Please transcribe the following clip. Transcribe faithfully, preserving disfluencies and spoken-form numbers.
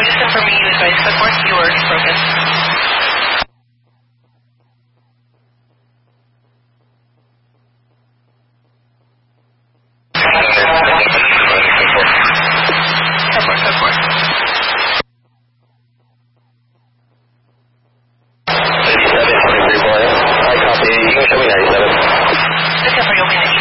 just confirming you advised footwork, you were broken. Footwork, footwork. ninety-seven, twenty-three, I copy. You can show me ninety-seven. Just confirm you'll be